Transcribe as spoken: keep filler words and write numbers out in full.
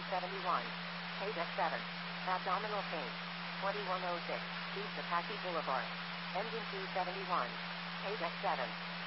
seventy-one. Page X seven. Abdominal pain. twenty-one oh six. East Apache Boulevard. Engine two seventy-one. Page X seven.